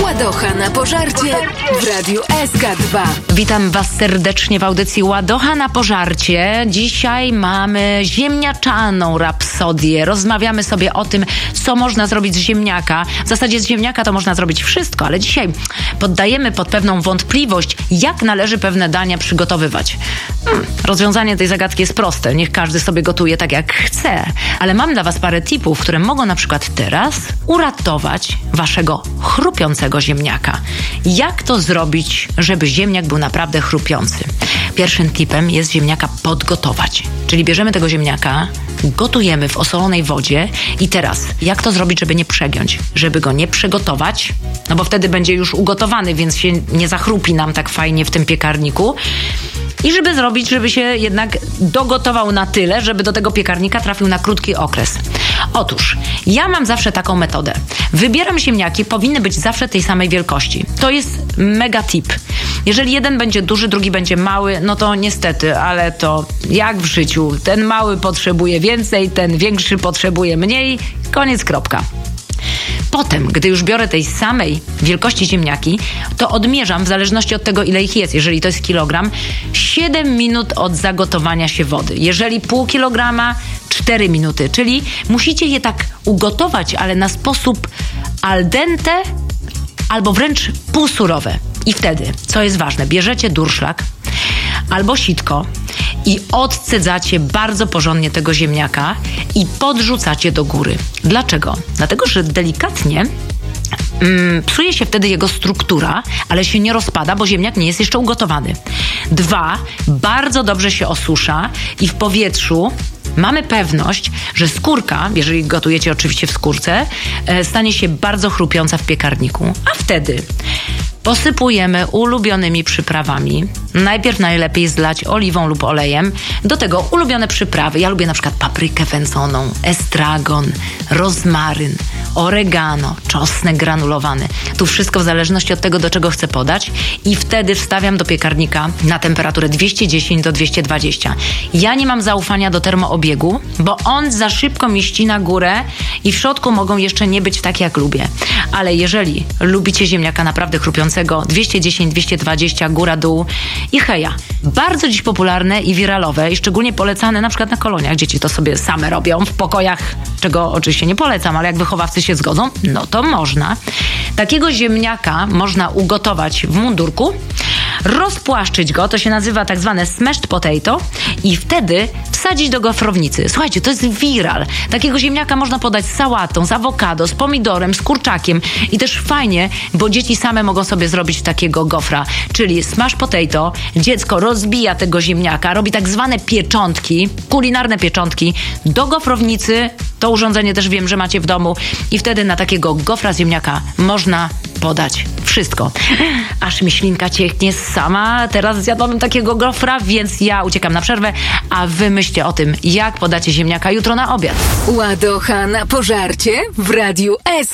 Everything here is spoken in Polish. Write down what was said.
Ładocha na pożarcie w Radiu SK2. Witam Was serdecznie w audycji Ładocha na pożarcie. Dzisiaj mamy ziemniaczaną rapsodię. Rozmawiamy sobie o tym, co można zrobić z ziemniaka. W zasadzie z ziemniaka to można zrobić wszystko, ale dzisiaj poddajemy pod pewną wątpliwość, jak należy pewne dania przygotowywać. Rozwiązanie tej zagadki jest proste. Niech każdy sobie gotuje tak, jak chce. Ale mam dla Was parę tipów, które mogą na przykład teraz uratować Waszego chrupiącego ziemniaka. Jak to zrobić, żeby ziemniak był naprawdę chrupiący? Pierwszym tipem jest ziemniaka podgotować. Czyli bierzemy tego ziemniaka, gotujemy w osolonej wodzie i teraz, jak to zrobić, żeby nie przegiąć? Żeby go nie przygotować, no bo wtedy będzie już ugotowany, więc się nie zachrupi nam tak fajnie w tym piekarniku. I żeby zrobić, żeby się jednak dogotował na tyle, żeby do tego piekarnika trafił na krótki okres. Otóż, ja mam zawsze taką metodę. Wybieram ziemniaki, powinny być zawsze tej samej wielkości. To jest mega tip. Jeżeli jeden będzie duży, drugi będzie mały, no to niestety, ale to jak w życiu. Ten mały potrzebuje więcej, ten większy potrzebuje mniej. Koniec, kropka. Potem, gdy już biorę tej samej wielkości ziemniaki, to odmierzam, w zależności od tego, ile ich jest, jeżeli to jest kilogram, 7 minut od zagotowania się wody. Jeżeli pół kilograma, 4 minuty. Czyli musicie je tak ugotować, ale na sposób al dente albo wręcz półsurowe. I wtedy, co jest ważne, bierzecie durszlak albo sitko i odcedzacie bardzo porządnie tego ziemniaka i podrzucacie do góry. Dlaczego? Dlatego, że delikatnie psuje się wtedy jego struktura, ale się nie rozpada, bo ziemniak nie jest jeszcze ugotowany. 2, bardzo dobrze się osusza i w powietrzu mamy pewność, że skórka, jeżeli gotujecie oczywiście w skórce, stanie się bardzo chrupiąca w piekarniku. A wtedy posypujemy ulubionymi przyprawami. Najpierw najlepiej zlać oliwą lub olejem. Do tego ulubione przyprawy. Ja lubię na przykład paprykę wędzoną, estragon, rozmaryn, oregano, czosnek granulowany. Tu wszystko w zależności od tego, do czego chcę podać. I wtedy wstawiam do piekarnika na temperaturę 210 do 220. Ja nie mam zaufania do termoobiegu, bo on za szybko mi ścina górę i w środku mogą jeszcze nie być tak, jak lubię. Ale jeżeli lubicie ziemniaka naprawdę chrupiącego, 210, 220, góra, dół i heja. Bardzo dziś popularne i wiralowe i szczególnie polecane na przykład na koloniach. Dzieci to sobie same robią w pokojach, czego oczywiście nie polecam, ale jak wychowawcy się zgodzą, no to można. Takiego ziemniaka można ugotować w mundurku, rozpłaszczyć go, to się nazywa tak zwane smashed potato i wtedy wsadzić do gofrownicy. Słuchajcie, to jest viral. Takiego ziemniaka można podać z sałatą, z awokado, z pomidorem, z kurczakiem i też fajnie, bo dzieci same mogą sobie zrobić takiego gofra, czyli smash potato. Dziecko rozbija tego ziemniaka, robi tak zwane pieczątki, kulinarne pieczątki do gofrownicy. To urządzenie też wiem, że macie w domu i wtedy na takiego gofra z ziemniaka można podać wszystko. Aż mi ślinka cieknie sama. Teraz zjadłabym takiego gofra, więc ja uciekam na przerwę, a wy myślcie o tym, jak podacie ziemniaka jutro na obiad. Ładocha na pożarcie w Radiu SK.